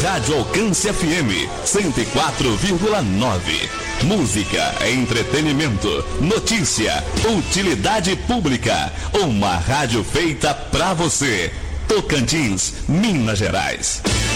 Rádio Alcance FM 104,9. Música, entretenimento, notícia, utilidade pública. Uma rádio feita pra você. Tocantins, Minas Gerais.